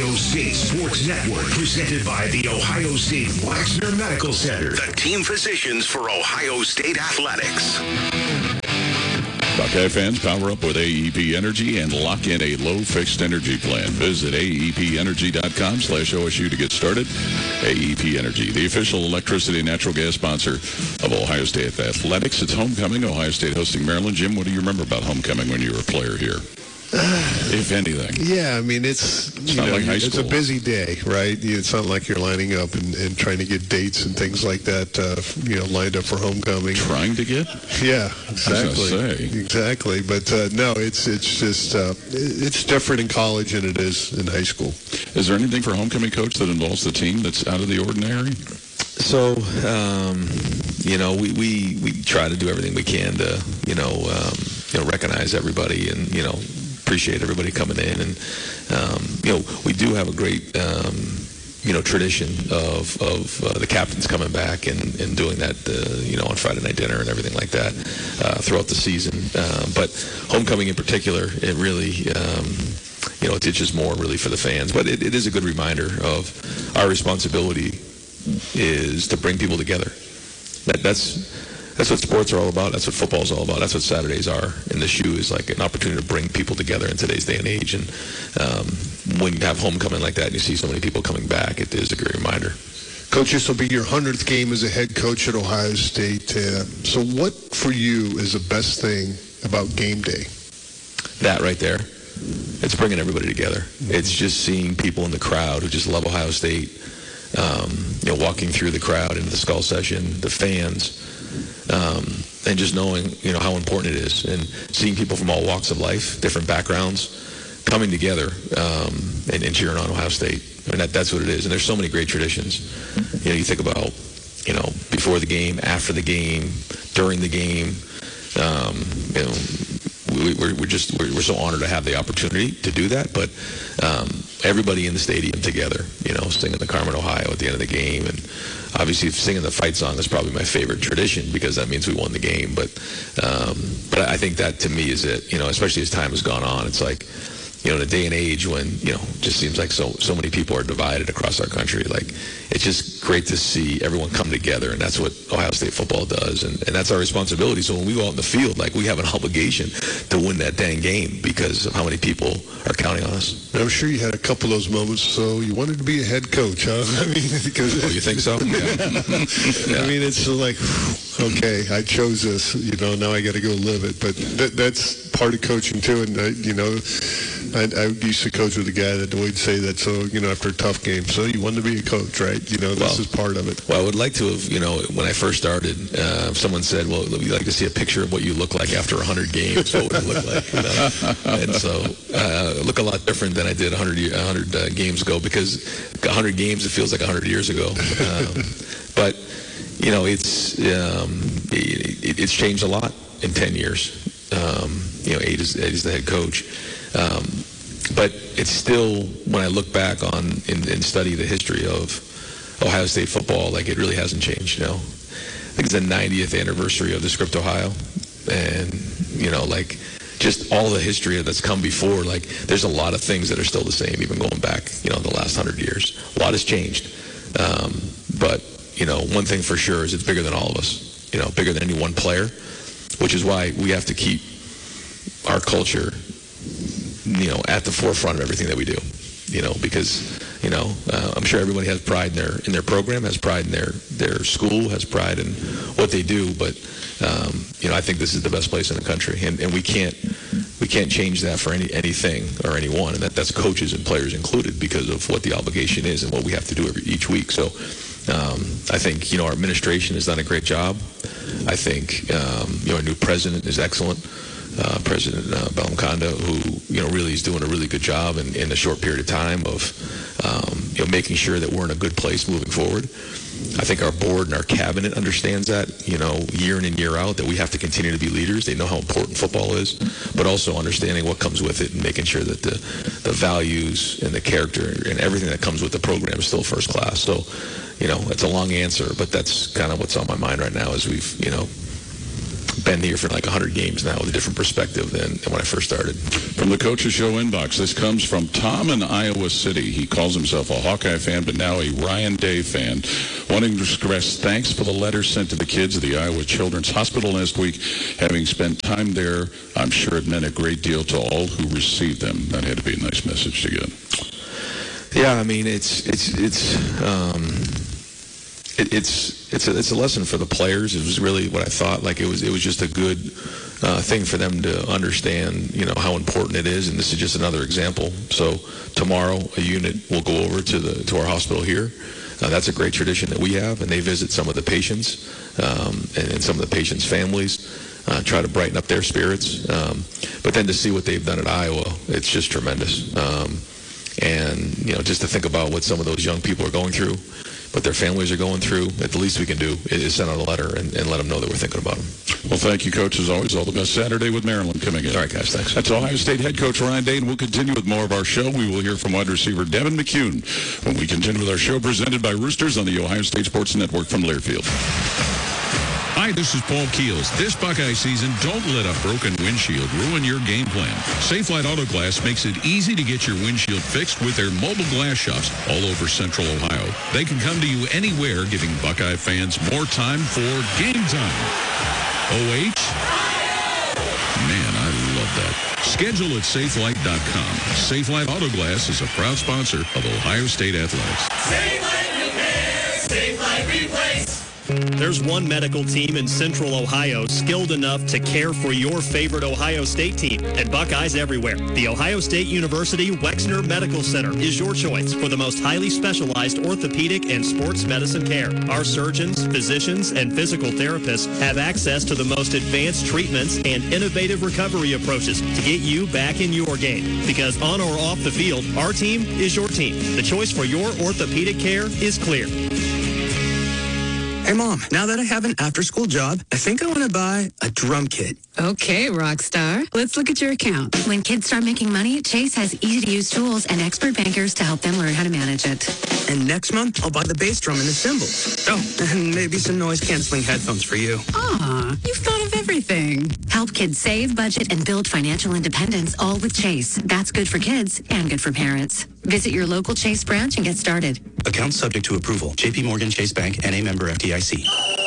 Ohio State Sports Network, presented by the Ohio State Waxner Medical Center, the team physicians for Ohio State Athletics. Buckeye fans, power up with AEP Energy and lock in a low fixed energy plan. Visit aepenergy.com/OSU to get started. AEP Energy, the official electricity and natural gas sponsor of Ohio State Athletics. It's homecoming. Ohio State hosting Maryland. Jim, what do you remember about homecoming when you were a player here? If anything. Yeah, I mean, it's not like high it's school. a busy day, right? It's not like you're lining up and trying to get dates and things like that, lined up for homecoming. Trying to get? Yeah, exactly. Say. Exactly. But no, it's just it's different in college than it is in high school. Is there anything for homecoming coach that involves the team that's out of the ordinary? So, we try to do everything we can to, recognize everybody and, appreciate everybody coming in. And, we do have a great, tradition of the captains coming back and doing that, on Friday night dinner and everything like that throughout the season. But homecoming in particular, it really, it's just more really for the fans. But it is a good reminder of our responsibility is to bring people together. That's what sports are all about. That's what football is all about. That's what Saturdays are. And the shoe is like an opportunity to bring people together in today's day and age. And when you have homecoming like that and you see so many people coming back, it is a great reminder. Coach, this will be your 100th game as a head coach at Ohio State. So what for you is the best thing about game day? That right there. It's bringing everybody together. It's just seeing people in the crowd who just love Ohio State, walking through the crowd into the Skull Session, the fans, and just knowing, how important it is, and seeing people from all walks of life, different backgrounds, coming together and cheering on Ohio State. I mean, that's what it is. And there's so many great traditions. You think about, before the game, after the game, during the game. We're so honored to have the opportunity to do that. But everybody in the stadium together, singing the Carmen, Ohio at the end of the game, and obviously singing the fight song is probably my favorite tradition because that means we won the game. But I think that to me is it. Especially as time has gone on, it's like, in a day and age when, just seems like so many people are divided across our country. Like, it's just great to see everyone come together, and that's what Ohio State football does, and that's our responsibility. So when we go out in the field, like, we have an obligation to win that dang game because of how many people are counting on us. I'm sure you had a couple of those moments, so you wanted to be a head coach, huh? I mean, because... Oh, you think so? Yeah. I mean, it's like, okay, I chose this, now I got to go live it. But that's part of coaching, too, and, I used to coach with a guy that would say that, so, after a tough game, so you wanted to be a coach, right? This is part of it. Well, I would like to have, when I first started, someone said, well, we'd like to see a picture of what you look like after 100 games. What would it look like? And so I look a lot different than I did 100 games ago because 100 games, it feels like 100 years ago. But, it's changed a lot in 10 years. Ade is the head coach. But it's still, when I look back on and study the history of Ohio State football, like, it really hasn't changed, I think it's the 90th anniversary of the Script Ohio. And, just all the history that's come before, like, there's a lot of things that are still the same, even going back, the last 100 years. A lot has changed. But, one thing for sure is it's bigger than all of us, bigger than any one player, which is why we have to keep our culture at the forefront of everything that we do, because, I'm sure everybody has pride in their program, has pride in their school, has pride in what they do, but, I think this is the best place in the country, and we can't change that for anything or anyone, and that's coaches and players included because of what the obligation is and what we have to do each week. So, I think, our administration has done a great job. I think, our new president is excellent. President Bellamconda, who really is doing a really good job in a short period of time of making sure that we're in a good place moving forward. I think our board and our cabinet understands that, year in and year out, that we have to continue to be leaders. They know how important football is, but also understanding what comes with it and making sure that the values and the character and everything that comes with the program is still first class. So, it's a long answer, but that's kind of what's on my mind right now as we've, been here for like 100 games now with a different perspective than when I first started. From the Coach's Show inbox, this comes from Tom in Iowa City. He calls himself a Hawkeye fan, but now a Ryan Day fan, wanting to express thanks for the letter sent to the kids of the Iowa Children's Hospital last week. Having spent time there, I'm sure it meant a great deal to all who received them. That had to be a nice message to get. Yeah, I mean, it's a lesson for the players. It was really what I thought. Like it was just a good thing for them to understand, how important it is. And this is just another example. So tomorrow, a unit will go over to our hospital here. That's a great tradition that we have, and they visit some of the patients and some of the patients' families. Try to brighten up their spirits. But then to see what they've done at Iowa, it's just tremendous. And, just to think about what some of those young people are going through, what their families are going through, at the least we can do is send out a letter and let them know that we're thinking about them. Well, thank you, Coach, as always. All the best Saturday with Maryland coming in. All right, guys, thanks. That's Ohio State head coach Ryan Day, and we'll continue with more of our show. We will hear from wide receiver Devin McCune when we continue with our show presented by Roosters on the Ohio State Sports Network from Learfield. Hi, this is Paul Keels. This Buckeye season, don't let a broken windshield ruin your game plan. Safelite Auto Glass makes it easy to get your windshield fixed with their mobile glass shops all over Central Ohio. They can come to you anywhere, giving Buckeye fans more time for game time. OH? Man, I love that. Schedule at safelite.com. Safelite Auto Glass is a proud sponsor of Ohio State Athletics. Safelite Repair, Safelite Replace. There's one medical team in Central Ohio skilled enough to care for your favorite Ohio State team, and Buckeyes everywhere. The Ohio State University Wexner Medical Center is your choice for the most highly specialized orthopedic and sports medicine care. Our surgeons, physicians, and physical therapists have access to the most advanced treatments and innovative recovery approaches to get you back in your game. Because on or off the field, our team is your team. The choice for your orthopedic care is clear. Hey, Mom, now that I have an after-school job, I think I want to buy a drum kit. Okay, Rockstar. Let's look at your account. When kids start making money, Chase has easy-to-use tools and expert bankers to help them learn how to manage it. And next month, I'll buy the bass drum and the cymbals. Oh, and maybe some noise-canceling headphones for you. Aw, you've thought of everything. Help kids save, budget, and build financial independence, all with Chase. That's good for kids and good for parents. Visit your local Chase branch and get started. Account subject to approval. J.P. Morgan Chase Bank, N.A. member FDIC.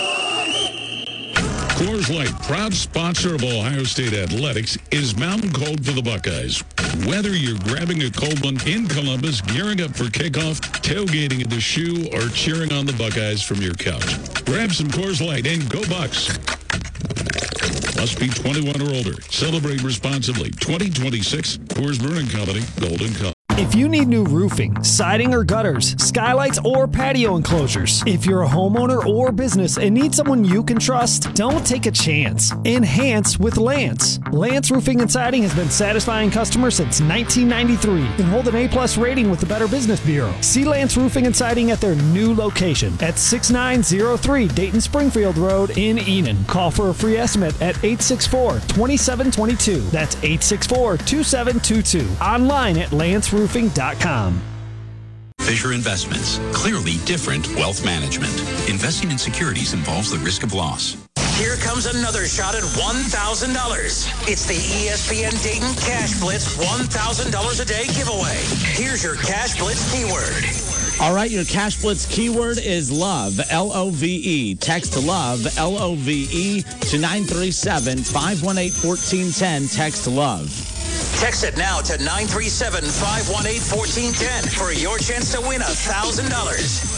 Coors Light, proud sponsor of Ohio State Athletics, is Mountain Cold for the Buckeyes. Whether you're grabbing a cold one in Columbus, gearing up for kickoff, tailgating at the Shoe, or cheering on the Buckeyes from your couch, grab some Coors Light and go Bucks. Must be 21 or older. Celebrate responsibly. 2026 Coors Brewing Company, Golden Cup. If you need new roofing, siding or gutters, skylights or patio enclosures, if you're a homeowner or business and need someone you can trust, don't take a chance. Enhance with Lance. Lance Roofing and Siding has been satisfying customers since 1993 and hold an A+ rating with the Better Business Bureau. See Lance Roofing and Siding at their new location at 6903 Dayton Springfield Road in Enon. Call for a free estimate at 864-2722. That's 864-2722. Online at lanceroofing.com. Fisher Investments. Clearly different wealth management. Investing in securities involves the risk of loss. Here comes another shot at $1,000. It's the ESPN Dayton Cash Blitz $1,000 a day giveaway. Here's your Cash Blitz keyword. All right, your Cash Blitz keyword is love, L-O-V-E. Text love, L-O-V-E, to 937-518-1410. Text love. Text it now to 937-518-1410 for your chance to win $1,000.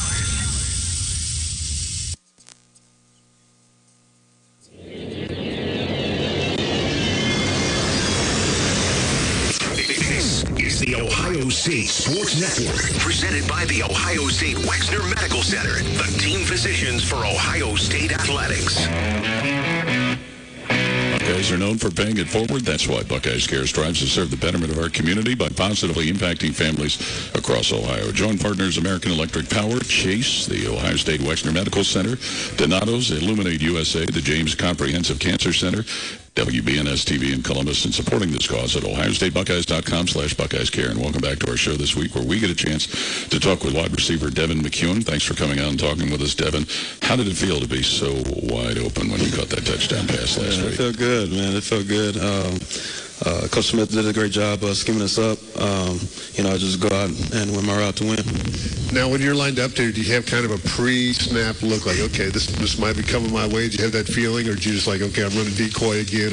This is the Ohio State Sports Network, presented by the Ohio State Wexner Medical Center, the team physicians for Ohio State Athletics. Buckeyes are known for paying it forward. That's why Buckeyes Care strives to serve the betterment of our community by positively impacting families across Ohio. Joint partners American Electric Power, Chase, the Ohio State Wexner Medical Center, Donato's, Illuminate USA, the James Comprehensive Cancer Center, WBNS TV in Columbus, and supporting this cause at ohiostatebuckeyes.com/BuckeyesCare. And welcome back to our show this week, where we get a chance to talk with wide receiver Devin McEwen. Thanks for coming out and talking with us, Devin. How did it feel to be so wide open when you caught that touchdown pass last week? It felt good, man. It felt good. Coach Smith did a great job scheming us up. I just go out and win my route to win. Now, when you're lined up there, do you have kind of a pre-snap look like, okay, this might be coming my way? Do you have that feeling, or do you just like, okay, I'm running decoy again?